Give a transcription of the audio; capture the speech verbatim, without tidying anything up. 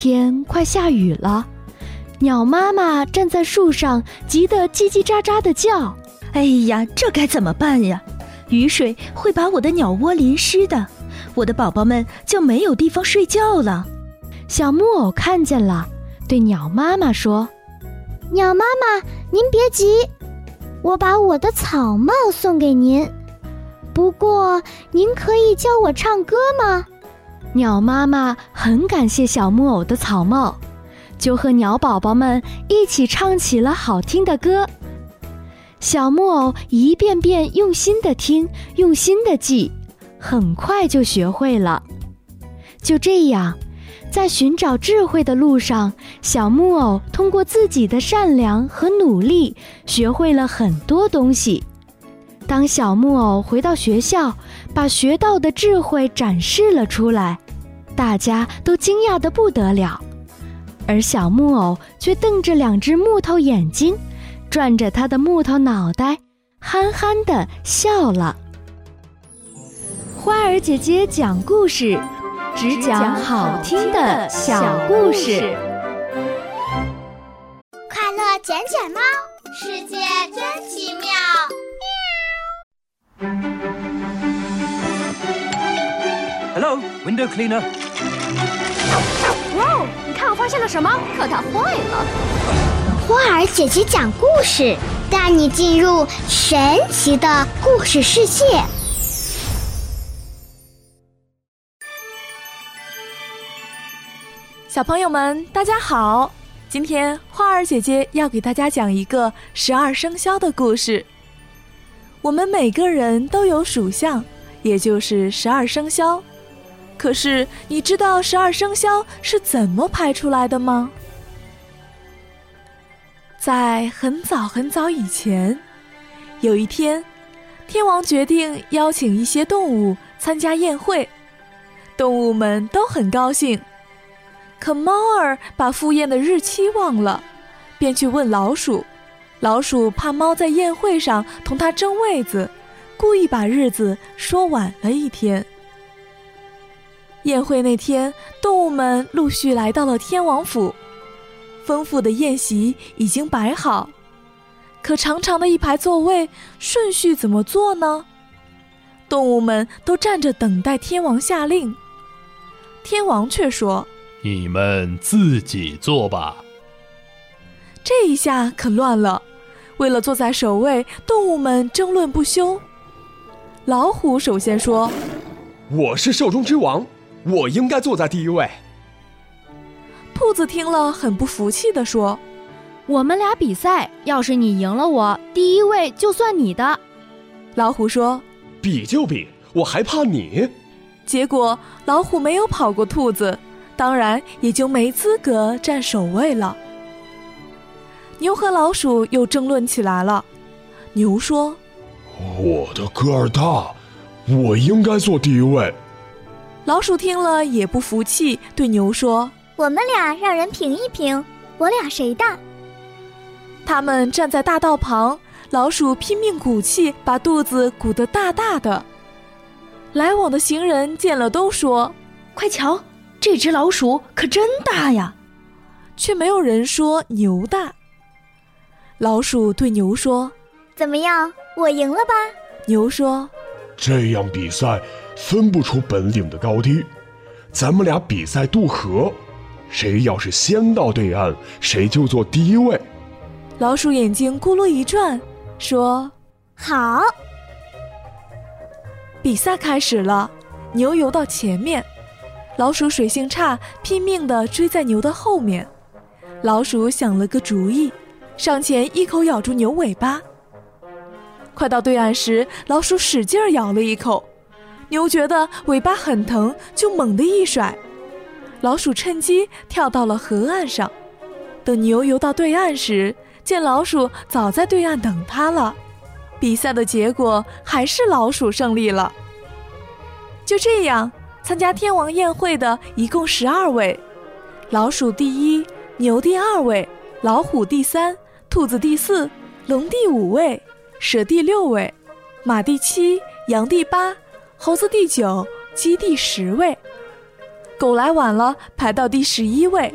天快下雨了，鸟妈妈站在树上，急得叽叽喳喳地叫。 哎呀，这该怎么办呀？雨水会把我的鸟窝淋湿的，我的宝宝们就没有地方睡觉了。 小木偶看见了，对鸟妈妈说： 鸟妈妈，您别急，我把我的草帽送给您，不过您可以教我唱歌吗？ 鸟妈妈很感谢小木偶的草帽，就和鸟宝宝们一起唱起了好听的歌。小木偶一遍遍用心地听，用心地记，很快就学会了。就这样，在寻找智慧的路上，小木偶通过自己的善良和努力，学会了很多东西。当小木偶回到学校，把学到的智慧展示了出来，大家都惊讶得不得了，而小木偶却瞪着两只木头眼睛，转着他的木头脑袋，憨憨地笑了。花儿姐姐讲故事，只讲好听的小故事。 快乐捡捡猫，世界真奇妙。 Hello, window cleaner. 哇，你看我发现了什么？可它坏了。 花儿姐姐讲故事，带你进入神奇的故事世界。 小朋友们，大家好！今天花儿姐姐要给大家讲一个十二生肖的故事。我们每个人都有属相，也就是十二生肖。可是你知道十二生肖是怎么排出来的吗？在很早很早以前，有一天，天王决定邀请一些动物参加宴会，动物们都很高兴。可猫儿把赴宴的日期忘了，便去问老鼠。老鼠怕猫在宴会上同它争位子，故意把日子说晚了一天。宴会那天，动物们陆续来到了天王府，丰富的宴席已经摆好，可长长的一排座位，顺序怎么坐呢？动物们都站着等待天王下令。天王却说： 你们自己坐吧。 这一下可乱了，为了坐在首位，动物们争论不休。老虎首先说： 我是兽中之王，我应该坐在第一位。 兔子听了很不服气地说： 我们俩比赛，要是你赢了我，第一位就算你的。 老虎说： 比就比，我还怕你？ 结果老虎没有跑过兔子，当然也就没资格占首位了。牛和老鼠又争论起来了。牛说： 我的个儿大，我应该坐第一位。 老鼠听了也不服气，对牛说： 我们俩让人评一评，我俩谁大？ 他们站在大道旁，老鼠拼命鼓气，把肚子鼓得大大的。来往的行人见了都说： 快瞧，这只老鼠可真大呀！ 却没有人说牛大。老鼠对牛说： 怎么样，我赢了吧？ 牛说： 这样比赛分不出本领的高低，咱们俩比赛渡河，谁要是先到对岸，谁就坐第一位。 老鼠眼睛咕噜一转，说： 好。 比赛开始了，牛游到前面，老鼠水性差，拼命地追在牛的后面。老鼠想了个主意，上前一口咬住牛尾巴。快到对岸时，老鼠使劲咬了一口，牛觉得尾巴很疼，就猛地一甩，老鼠趁机跳到了河岸上。等牛游到对岸时，见老鼠早在对岸等它了。比赛的结果还是老鼠胜利了。就这样，参加天王宴会的一共十二位，老鼠第一，牛第二位，老虎第三，兔子第四，龙第五位，蛇第六位，马第七，羊第八，猴子第九，鸡第十位。狗来晚了，排到第十一位。